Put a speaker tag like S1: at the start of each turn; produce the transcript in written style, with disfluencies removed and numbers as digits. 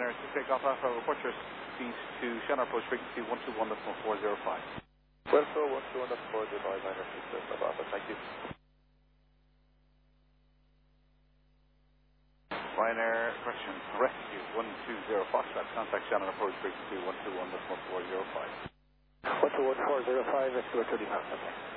S1: Ryanair to take off Alpha, report your speed to Shannon approach frequency 121.405.
S2: Well, so 121.405, Ryanair 6 Alpha, thank you.
S1: Ryanair, correction, rescue 120 Foxtrot, contact Shannon approach frequency 121.405.
S2: 121.405, rescue 30 miles, okay.